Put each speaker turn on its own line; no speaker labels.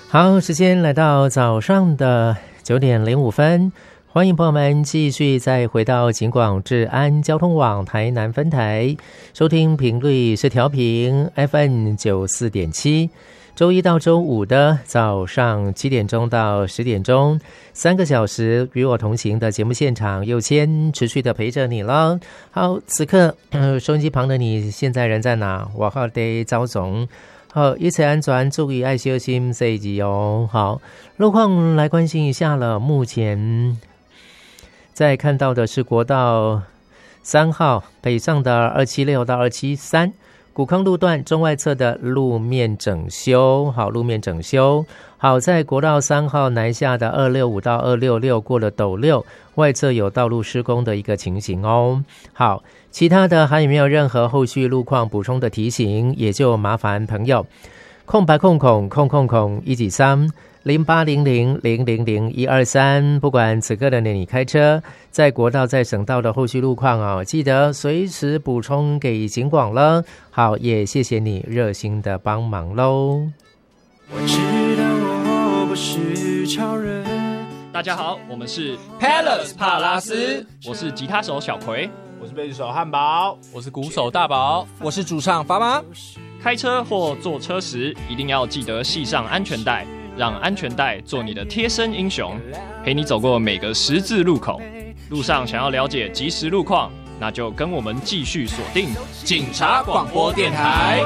好，时间来到早上的9:05，欢迎朋友们继续再回到警广治安交通网台南分台，收听频率是调频 FM94.7，周一到周五的早上7点钟到10点钟，3个小时与我同行的节目现场，又先持续的陪着你了。好，此刻收音机旁的你现在人在哪？我好的赵总。好，一切安全，注意爱小心这一集哦。好，路况来关心一下了。目前在看到的是国道3号北上的276到273古坑路段中外侧的路面整修。好，路面整修。好在国道3号南下的265到266过了斗六，外侧有道路施工的一个情形哦。好，其他的还有没有任何后续路况补充的提醒，也就麻烦朋友0800-0800-0800-123，不管此刻的你开车在国道在省道的后续路况哦，记得随时补充给警广了。好，也谢谢你热心的帮忙咯。
我知道我不是超人。
大家好，我们是
Palace 帕拉斯，
我是吉他手小葵，
我是贝斯手汉堡，
我是鼓手大宝，
我是主唱发妈。
开车或坐车时一定要记得系上安全带，让安全带做你的贴身英雄，陪你走过每个十字路口。路上想要了解即时路况，那就跟我们继续锁定
警察广播电台。